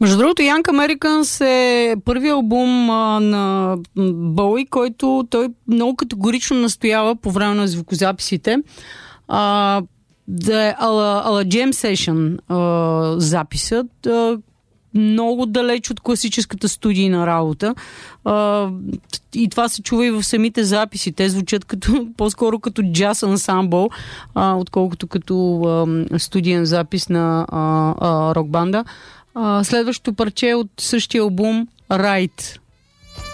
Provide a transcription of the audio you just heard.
Между другото, Young Americans е първият албум на Боуи, който той много категорично настоява по време на звукозаписите да е ала Jam Session записът, много далеч от класическата студийна работа. И това се чува и в самите записи. Те звучат по-скоро като джаз ансамбъл, отколкото като студиен запис на рок банда. Следващото парче от същия албум Right